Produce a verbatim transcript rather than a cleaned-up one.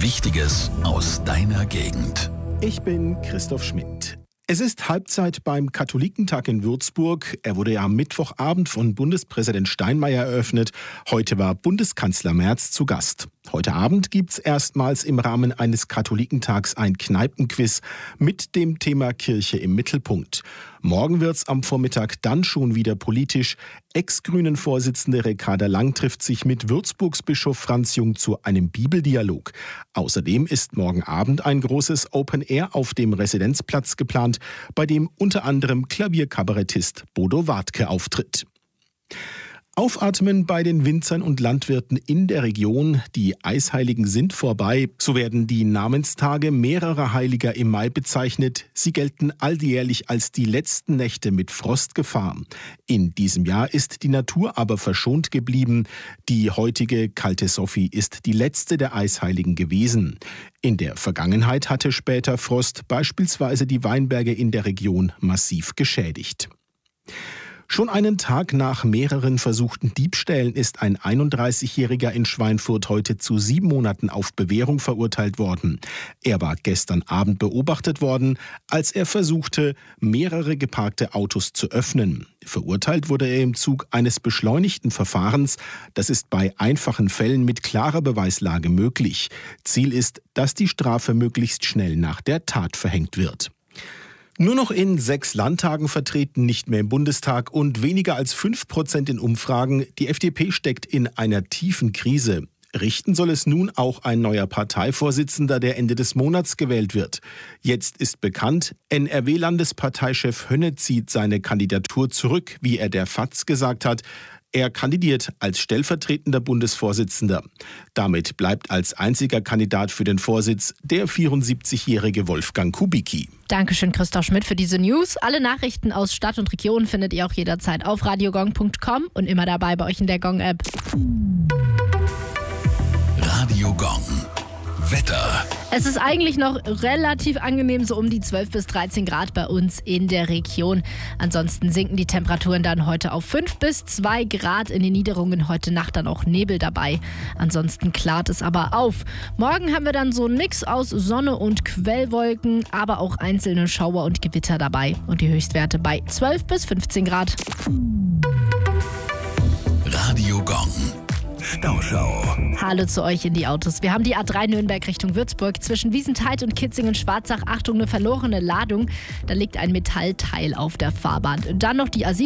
Wichtiges aus deiner Gegend. Ich bin Christoph Schmidt. Es ist Halbzeit beim Katholikentag in Würzburg. Er wurde ja am Mittwochabend von Bundespräsident Steinmeier eröffnet. Heute war Bundeskanzler Merz zu Gast. Heute Abend gibt's erstmals im Rahmen eines Katholikentags ein Kneipenquiz mit dem Thema Kirche im Mittelpunkt. Morgen wird's am Vormittag dann schon wieder politisch. Ex-Grünen-Vorsitzende Ricarda Lang trifft sich mit Würzburgs Bischof Franz Jung zu einem Bibeldialog. Außerdem ist morgen Abend ein großes Open Air auf dem Residenzplatz geplant, bei dem unter anderem Klavierkabarettist Bodo Wartke auftritt. Aufatmen bei den Winzern und Landwirten in der Region. Die Eisheiligen sind vorbei. So werden die Namenstage mehrerer Heiliger im Mai bezeichnet. Sie gelten alljährlich als die letzten Nächte mit Frostgefahr. In diesem Jahr ist die Natur aber verschont geblieben. Die heutige kalte Sophie ist die letzte der Eisheiligen gewesen. In der Vergangenheit hatte später Frost beispielsweise die Weinberge in der Region massiv geschädigt. Schon einen Tag nach mehreren versuchten Diebstählen ist ein einunddreißigjähriger in Schweinfurt heute zu sieben Monaten auf Bewährung verurteilt worden. Er war gestern Abend beobachtet worden, als er versuchte, mehrere geparkte Autos zu öffnen. Verurteilt wurde er im Zug eines beschleunigten Verfahrens. Das ist bei einfachen Fällen mit klarer Beweislage möglich. Ziel ist, dass die Strafe möglichst schnell nach der Tat verhängt wird. Nur noch in sechs Landtagen vertreten, nicht mehr im Bundestag und weniger als fünf Prozent in Umfragen. Die F D P steckt in einer tiefen Krise. Richten soll es nun auch ein neuer Parteivorsitzender, der Ende des Monats gewählt wird. Jetzt ist bekannt, N R W-Landesparteichef Hönne zieht seine Kandidatur zurück, wie er der F A Z gesagt hat. Er kandidiert als stellvertretender Bundesvorsitzender. Damit bleibt als einziger Kandidat für den Vorsitz der vierundsiebzigjährige Wolfgang Kubicki. Dankeschön, Christoph Schmidt, für diese News. Alle Nachrichten aus Stadt und Region findet ihr auch jederzeit auf radiogong punkt com und immer dabei bei euch in der Gong-App. Radio Gong. Wetter. Es ist eigentlich noch relativ angenehm, so um die zwölf bis dreizehn Grad bei uns in der Region. Ansonsten sinken die Temperaturen dann heute auf fünf bis zwei Grad. In den Niederungen heute Nacht dann auch Nebel dabei. Ansonsten klart es aber auf. Morgen haben wir dann so einen Mix aus Sonne und Quellwolken, aber auch einzelne Schauer und Gewitter dabei. Und die Höchstwerte bei zwölf bis fünfzehn Grad. Radio Gong. Stauschau. Hallo zu euch in die Autos. Wir haben die A drei Nürnberg Richtung Würzburg. Zwischen Wiesentheit und Kitzingen-Schwarzach, Achtung, eine verlorene Ladung. Da liegt ein Metallteil auf der Fahrbahn. Und dann noch die A sieben